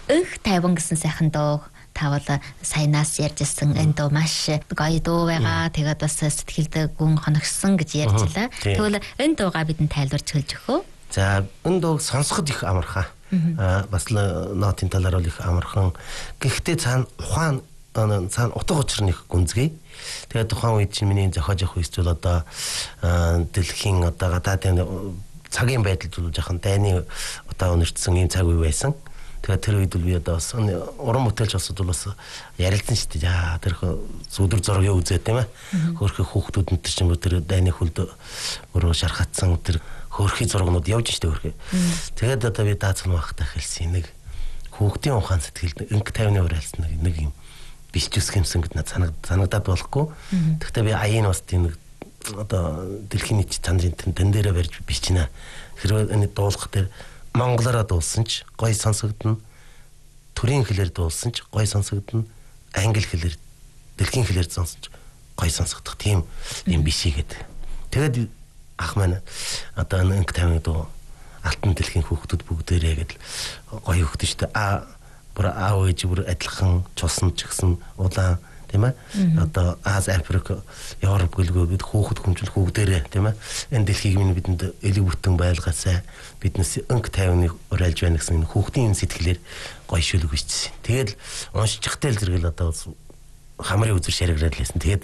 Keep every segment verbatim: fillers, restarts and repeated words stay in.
Өнх тайван гэсэн сайхан дуу тавал сайнаас ярьжсэн энэ дуу маш гоё дуу байгаа. Тэгээд бас сэтгэлд гүн хоногсон гэж ярьжлаа. Тэгвэл энэ дуугаа бидэнд тайлбарч хэлж өгөө. За энэ дууг сонсоход их амархан. Аа бас л нотын талаар бол их амархан. Гэхдээ цаана ухаан цаана утга учир нь их гүнзгий. Тэгээд тухайн үед чинь миний зохиож явах эсвэл одоо дэлхийн одоо гадаадын цагийн байдал зүйл жоохон дайны удаа өнөртсөн ийм цаг үе байсан. Тэгээд тэр үед би одоо бас уран бүтээлч болсод бас ярилцсан шүү дээ. Яа тэр зүудэр зургийг үзээ тийм ээ. Хөөрхөн хүүхдүүд энэ чинь тэр дайны хүлд өөрөө шархацсан тэр хөөрхий зургнууд явж штэ хөөрхий. Тэгээд одоо би даацсан байхдаа хэлсэн нэг хүүхдийн ухаан сэтгэлд инг тайвны уриалсан нэг юм бичвс хэмсэн гэд надад санагдаад болохгүй. Тэгтээ би аяын бас тийм нэг одоо дэлхийн нийт цандрын тэн дээрээ барьж бичнэ. Хэрвээ энэ дуулах дээр монголоор дуулсан ч гоё сонсогдно. Төрийн хэлээр дуулсан ч гоё сонсогдно. Англи хэлээр дэлхийн хэлээр сонсон ч гоё сонсогдох тийм юм бишийгээд. Тэгээд ах маань одоо нэг тайвны дуу алтан дэлхийн хүүхдүүд бүгдээрээ гэдэл гоё хөхдөж штэ. А бүр аав ээж бүр адилхан чулсан ч гэсэн улаан тийм ээ. Одоо Аз Африк, Европ гэлгүй бид хүүхэд хүмжил хүүхдээрээ тийм ээ. Энэ дэлхийг минь бидэнд элэг бүтэн байлгаасаа биднес өнг тайвныг уриалж байна гэсэн хүүхдийн сэтгэлээр гоё шүлэг бичсэн. Тэгэл уншчихтай л зэрэгэл одоо хамрын үзэр шаргираад лээсэн. Тэгээд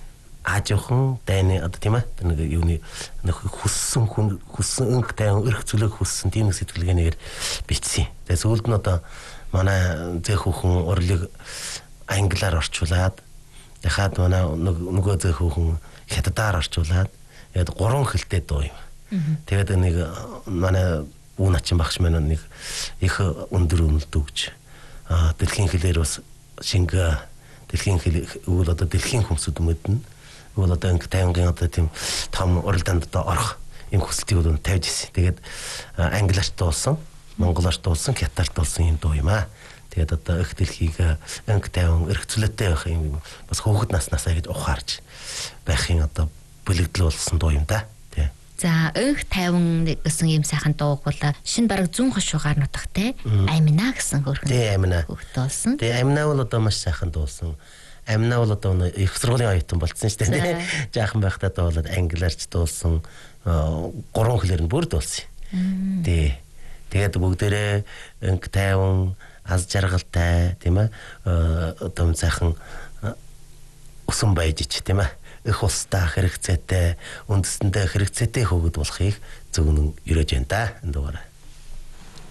аажхан дайны одоо тийм ээ. Нэг юуны нэг хүссэн хүн хүссэн өнг тайван өрх цөлөг хүссэн тийм нэг сэтгэлгээгээр бичсэн. Тэгээд сүүлд нь одоо манай зээх хүүхэн урлыг англиар орчуулад дахиад манай нөгөө зээх хүүхэн хятадаар орчуулад яг гурван хэлтэй дуу юм. Тэгээд нэг манай үн ачин багш маань нэг их өндөр үнэлт өгч аа дэлхийн хэлээр бас шингэ дэлхийн хэл үйл одоо дэлхийн хүмүүсд мэднэ. Үйл одоо инг тайвангийн одоо тийм том уралдаанд одоо орох юм хүсэлтийг бол тавьж ирсэн. Тэгээд англиарт дуулсан, монголоор дуулсан, хятадаар дуулсан юм дуу юм аа. Тэгээд одоо их дэлхийг анги тайван эрхцлээтэй байх юм бас хөөхд наснасаа гэж ухаарч байхын одоо бүлэгдэл болсон дуу юм да. Тий. За анги тайван гэсэн юм сайхан дууг бол шинэ бараг зүүн хошуугаар нутагтай Амина гэсэн хөрхөн. Тий Амина. Хөгтөөсөн. Тий Амина бол одоо маш сайхан дуусан. Амина бол одоо их сургуулийн оюутан болсон шүү дээ. Жаахан байхдаа дуулаад англиарч дуулсан, гурван хэлээр нь бүр дуулсан. Тий. Тэгээд бүгдээрээ анги тайван аз жаргалтай тийм ээ одоо сайхан усан баяжч тийм ээ их устаа хэрэгцээтэй үндэстэндээ хэрэгцээтэй хөвгөд болохыг зөвнөн өрөөж байна да энэ дугаараа.